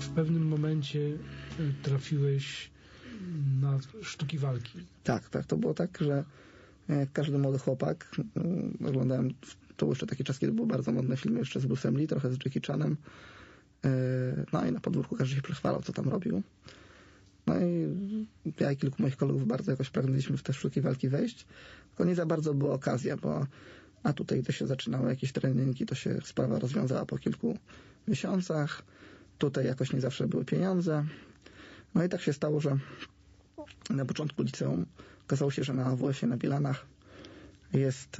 w pewnym momencie trafiłeś na sztuki walki. Tak. To było tak, że jak każdy młody chłopak, oglądałem, to był jeszcze taki czas, kiedy był bardzo modny film jeszcze z Bruce'em Lee, trochę z Jackie Chanem. No i na podwórku każdy się przechwalał, co tam robił. No i ja i kilku moich kolegów bardzo jakoś pragnęliśmy w te sztuki walki wejść, tylko nie za bardzo była okazja, a tutaj to się zaczynały jakieś treningi, to się sprawa rozwiązała po kilku miesiącach. Tutaj jakoś nie zawsze były pieniądze. No i tak się stało, że na początku liceum okazało się, że na AWF-ie na Bielanach jest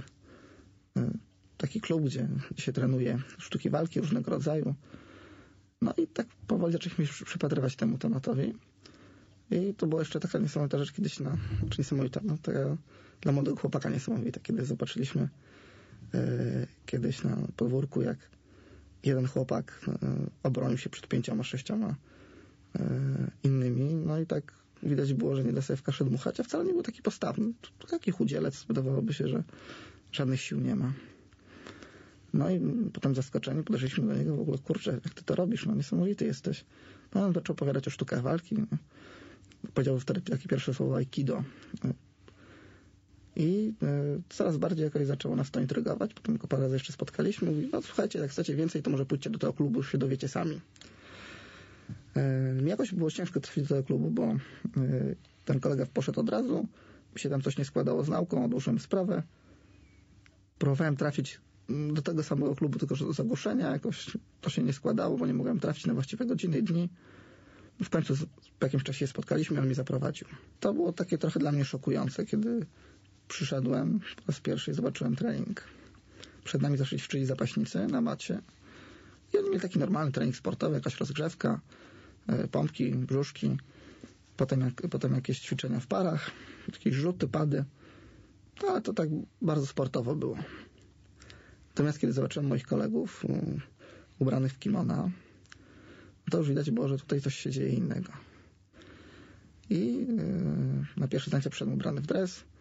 taki klub, gdzie się trenuje sztuki walki różnego rodzaju. No i tak powoli zaczęliśmy się przypatrywać temu tematowi. I to była jeszcze taka niesamowita rzecz kiedyś, czy niesamowita, taka dla młodego chłopaka niesamowita, kiedy zobaczyliśmy kiedyś na podwórku, jak jeden chłopak obronił się przed 5-6 innymi. No i tak widać było, że nie da sobie w kaszę dmuchać, a wcale nie był taki postawny. To taki chudzielec, wydawałoby się, że żadnych sił nie ma. No i potem zaskoczeni podeszliśmy do niego, w ogóle, kurczę, jak ty to robisz, niesamowity jesteś. No on zaczął opowiadać o sztukach walki. Powiedział wtedy takie pierwsze słowo aikido. I coraz bardziej jakoś zaczęło nas to intrygować. Potem go parę razy jeszcze spotkaliśmy. Mówi, no słuchajcie, jak chcecie więcej, to może pójdźcie do tego klubu, już się dowiecie sami. Jakoś było ciężko trafić do tego klubu, bo ten kolega poszedł od razu, mi się tam coś nie składało z nauką, odłożyłem sprawę. Próbowałem trafić do tego samego klubu, tylko że do zagłoszenia jakoś to się nie składało, bo nie mogłem trafić na właściwe godziny i dni. W końcu po jakimś czasie się spotkaliśmy i on mnie zaprowadził. To było takie trochę dla mnie szokujące, kiedy przyszedłem po raz pierwszy i zobaczyłem trening. Przed nami zaszli ćwiczyli zapaśnicy na macie i oni mieli taki normalny trening sportowy, jakaś rozgrzewka, pompki, brzuszki, potem jakieś ćwiczenia w parach, jakieś rzuty, pady. No, ale to tak bardzo sportowo było. Natomiast kiedy zobaczyłem moich kolegów ubranych w kimona, to już widać było, że tutaj coś się dzieje innego. I na pierwsze zajęcia przyszedłem ubrany w dres,